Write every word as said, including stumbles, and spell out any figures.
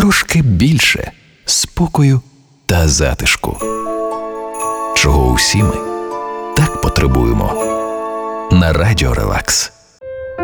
трошки більше спокою та затишку, чого усі ми так потребуємо. На Радіо Релакс.